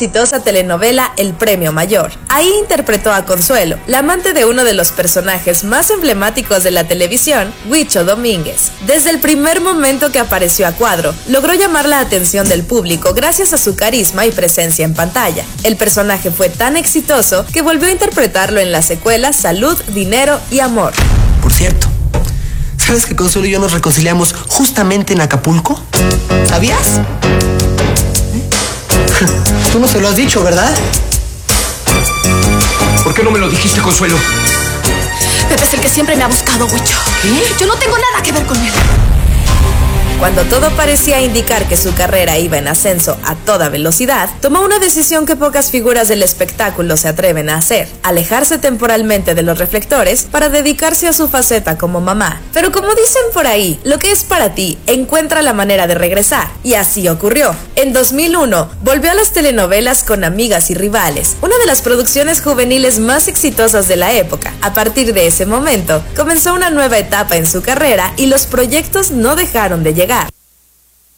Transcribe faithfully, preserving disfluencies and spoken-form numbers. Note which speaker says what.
Speaker 1: exitosa telenovela El Premio Mayor. Ahí interpretó a Consuelo, la amante de uno de los personajes más emblemáticos de la televisión, Huicho Domínguez. Desde el primer momento que apareció a cuadro, logró llamar la atención del público gracias a su carisma y presencia en pantalla. El personaje fue tan exitoso que volvió a interpretarlo en las secuelas Salud, Dinero y Amor.
Speaker 2: Por cierto, ¿sabes que Consuelo y yo nos reconciliamos justamente en Acapulco? ¿Sabías? Tú no se lo has dicho, ¿verdad?
Speaker 3: ¿Por qué no me lo dijiste, Consuelo?
Speaker 4: Pepe es el que siempre me ha buscado, Huicho.
Speaker 2: ¿Qué?
Speaker 4: Yo no tengo nada que ver con él.
Speaker 1: Cuando todo parecía indicar que su carrera iba en ascenso a toda velocidad, tomó una decisión que pocas figuras del espectáculo se atreven a hacer: alejarse temporalmente de los reflectores para dedicarse a su faceta como mamá. Pero como dicen por ahí, lo que es para ti, encuentra la manera de regresar. Y así ocurrió. En dos mil uno, volvió a las telenovelas con Amigas y Rivales, una de las producciones juveniles más exitosas de la época. A partir de ese momento, comenzó una nueva etapa en su carrera y los proyectos no dejaron de llegar.